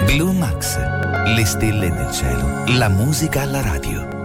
Blue Max, le stelle nel cielo, la musica alla radio.